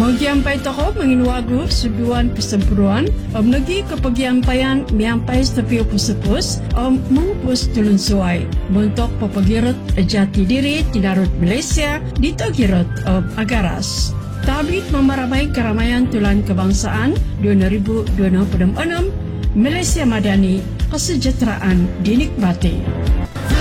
Magiampai toko menginuagu suduan persempuruan menegi kepagiampaian miampai sepiu pusepus mengupus tulun suai bentuk pepagirat jati diri tinarut Malaysia di Togirat Agaras. Tablik memeramai keramaian tulan kebangsaan 2026 Malaysia Madani, kesejahteraan dinikmati.